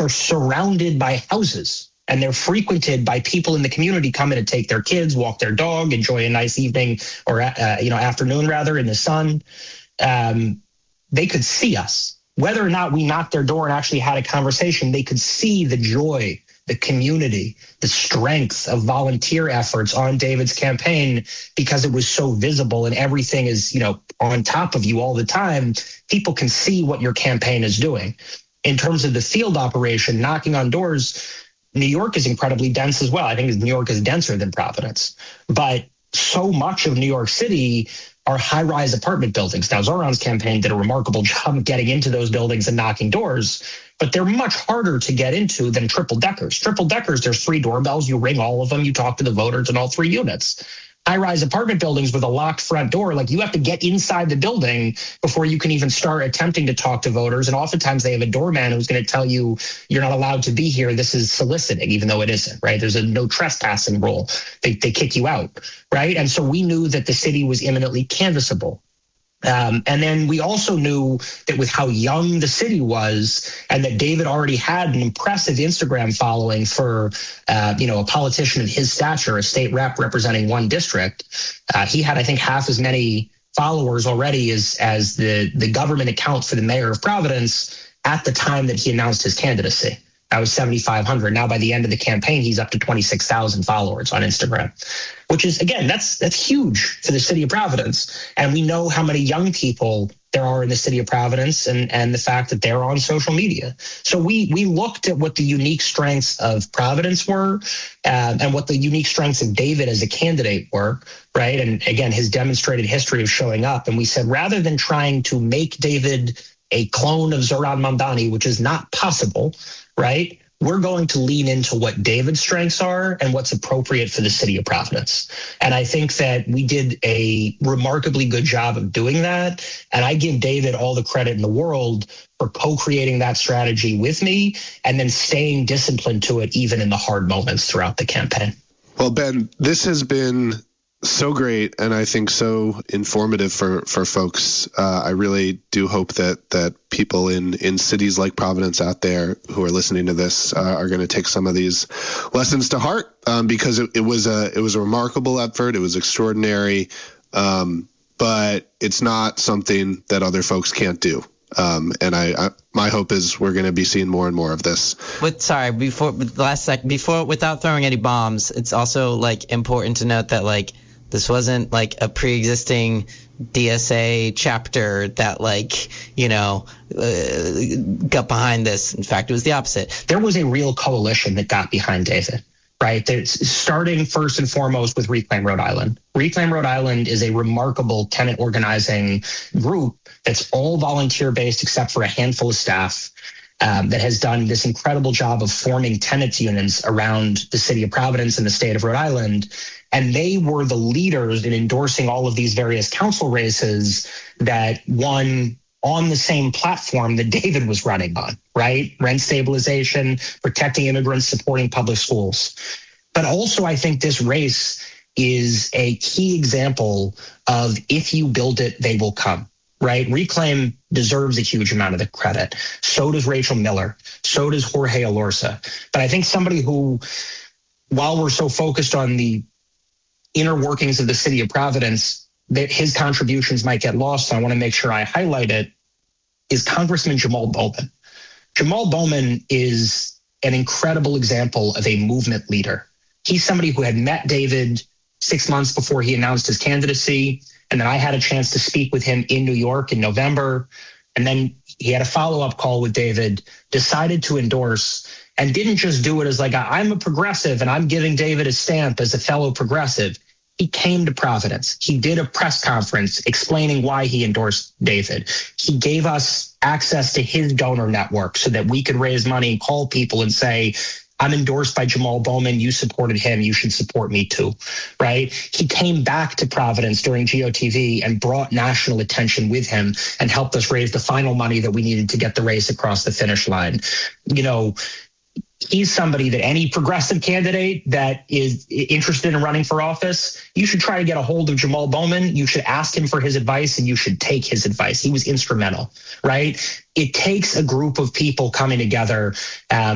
they're surrounded by houses and they're frequented by people in the community coming to take their kids, walk their dog, enjoy a nice evening or afternoon rather in the sun. They could see us. Whether or not we knocked their door and actually had a conversation, they could see the joy, the community, the strength of volunteer efforts on David's campaign because it was so visible and everything is, on top of you all the time. People can see what your campaign is doing. In terms of the field operation, knocking on doors, New York is incredibly dense as well. I think New York is denser than Providence, but so much of New York City are high-rise apartment buildings. Now, Zoran's campaign did a remarkable job getting into those buildings and knocking doors, but they're much harder to get into than triple-deckers. Triple-deckers, there's 3 doorbells. You ring all of them. You talk to the voters in all 3 units. High-rise apartment buildings with a locked front door, you have to get inside the building before you can even start attempting to talk to voters. And oftentimes they have a doorman who's going to tell you, you're not allowed to be here. This is soliciting, even though it isn't, right? There's a no trespassing rule. They kick you out, right? And so we knew that the city was imminently canvassable. And then we also knew that with how young the city was and that David already had an impressive Instagram following for, a politician of his stature, a state rep representing 1 district. He had, I think, half as many followers already as the government account for the mayor of Providence at the time that he announced his candidacy. That was 7,500. Now, by the end of the campaign, he's up to 26,000 followers on Instagram, which is, again, that's huge for the city of Providence. And we know how many young people there are in the city of Providence and the fact that they're on social media. So we looked at what the unique strengths of Providence were and what the unique strengths of David as a candidate were, right? And again, his demonstrated history of showing up. And we said, rather than trying to make David a clone of Zoran Mamdani, which is not possible, right? We're going to lean into what David's strengths are and what's appropriate for the city of Providence. And I think that we did a remarkably good job of doing that. And I give David all the credit in the world for co-creating that strategy with me and then staying disciplined to it even in the hard moments throughout the campaign. Well, Ben, this has been so great and I think so informative for folks. I really do hope that people in cities like Providence out there who are listening to this are going to take some of these lessons to heart because it was a remarkable effort. It was extraordinary, but it's not something that other folks can't do. And my hope is we're going to be seeing more and more of this. Without throwing any bombs, it's also important to note that this wasn't a pre-existing DSA chapter that got behind this. In fact, it was the opposite. There was a real coalition that got behind David, right? Starting first and foremost with Reclaim Rhode Island. Reclaim Rhode Island is a remarkable tenant organizing group that's all volunteer based except for a handful of staff. That has done this incredible job of forming tenants unions around the city of Providence and the state of Rhode Island. And they were the leaders in endorsing all of these various council races that won on the same platform that David was running on, right? Rent stabilization, protecting immigrants, supporting public schools. But also, I think this race is a key example of if you build it, they will come. Right? Reclaim deserves a huge amount of the credit. So does Rachel Miller. So does Jorge Alorza. But I think somebody who, while we're so focused on the inner workings of the city of Providence, that his contributions might get lost, so I want to make sure I highlight it, is Congressman Jamal Bowman. Jamal Bowman is an incredible example of a movement leader. He's somebody who had met David 6 months before he announced his candidacy. And then I had a chance to speak with him in New York in November. And then he had a follow-up call with David, decided to endorse, and didn't just do it as I'm a progressive and I'm giving David a stamp as a fellow progressive. He came to Providence. He did a press conference explaining why he endorsed David. He gave us access to his donor network so that we could raise money and call people and say, I'm endorsed by Jamal Bowman. You supported him. You should support me too, right? He came back to Providence during GOTV and brought national attention with him and helped us raise the final money that we needed to get the race across the finish line. He's somebody that any progressive candidate that is interested in running for office, you should try to get a hold of Jamal Bowman. You should ask him for his advice and you should take his advice. He was instrumental, right? It takes a group of people coming together